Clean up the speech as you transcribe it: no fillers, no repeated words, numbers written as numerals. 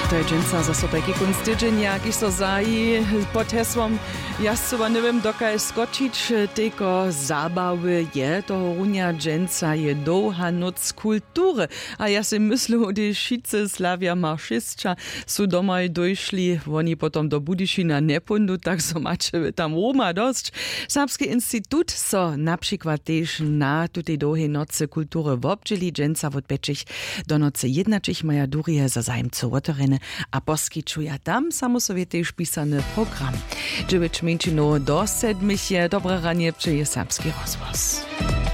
To je dżęca za so taki kunst tydzień, jak isto zaji pod hesłom ja chyba nie wiem dokaj skoczyć, tylko zabawy je, to runia dżęca je długa noc kultury. A ja si myślę, że wszyscy Slavia marszystka są domaj dojszli, oni potom do Budyšina nie pójdą, tak so macie tam Roma dość. Serbski instytut so na przykład też na tutej długiej nocy kultury w obdzieli dżęca w odbeczych do nocy jednaczych maja durije za zajemcu wotorene a poskyčuja tam samosovětej pisany program. 9 minut do 7. Dobré ranie, přeje Serbski rozhlas.